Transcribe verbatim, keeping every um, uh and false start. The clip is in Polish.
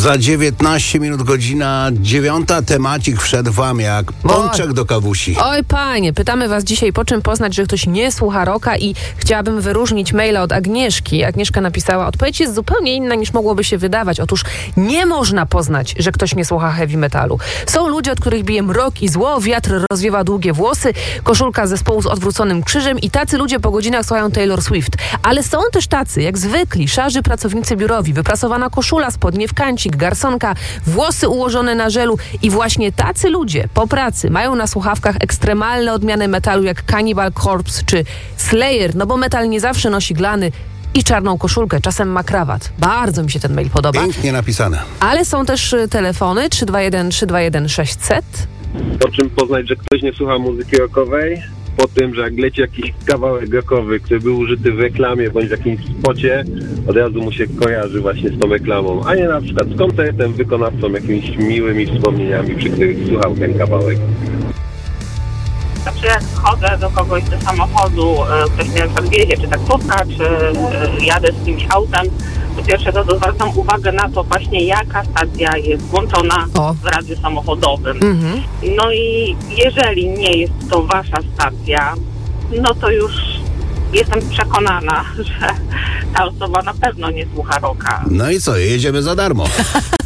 Za dziewiętnaście minut godzina dziewiąta. Temacik wszedł wam jak pączek do kawusi. Oj panie, pytamy was dzisiaj, po czym poznać, że ktoś nie słucha rocka, i chciałabym wyróżnić maila od Agnieszki. Agnieszka napisała: odpowiedź jest zupełnie inna niż mogłoby się wydawać. Otóż nie można poznać, że ktoś nie słucha heavy metalu. Są ludzie, od których bije mrok i zło, wiatr rozwiewa długie włosy, koszulka zespołu z odwróconym krzyżem i tacy ludzie po godzinach słuchają Taylor Swift. Ale są też tacy, jak zwykli, szarzy pracownicy biurowi, wyprasowana koszula, spodnie w kancik, garsonka, włosy ułożone na żelu, i właśnie tacy ludzie po pracy mają na słuchawkach ekstremalne odmiany metalu jak Cannibal Corpse czy Slayer, no bo metal nie zawsze nosi glany i czarną koszulkę, czasem ma krawat. Bardzo mi się ten mail podoba. Pięknie napisane. Ale są też y, telefony trzy dwa jeden trzy dwa jeden sześćset. Po czym poznać, że ktoś nie słucha muzyki rockowej? Po tym, że jak leci jakiś kawałek rockowy, który był użyty w reklamie bądź w jakimś spocie, od razu mu się kojarzy właśnie z tą reklamą, a nie na przykład z koncertem, wykonawcą, jakimiś miłymi wspomnieniami, przy których słuchał ten kawałek. Znaczy jak wchodzę do kogoś do samochodu, ktoś mnie podwiezie, czy taksówka, czy jadę z kimś autem, to pierwsze to zwracam uwagę na to właśnie, jaka stacja jest włączona O. w radiu samochodowym. Mhm. No i jeżeli nie jest to wasza stacja, no to już jestem przekonana, że ta osoba na pewno nie słucha rocka. No i co, jedziemy za darmo.